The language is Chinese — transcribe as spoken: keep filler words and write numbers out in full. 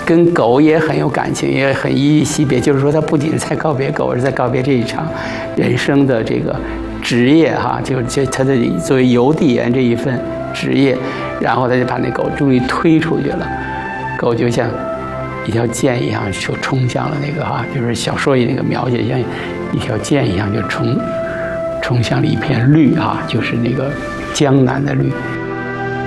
跟狗也很有感情，也很依依惜别。就是说，他不仅是在告别狗，而是在告别这一场人生的这个职业哈，就是就他的作为邮递员这一份职业。然后他就把那狗终于推出去了，狗就像一条箭一样就冲向了那个哈，就是小说里那个描写，像一条箭一样就冲冲向了一片绿哈，就是那个江南的绿。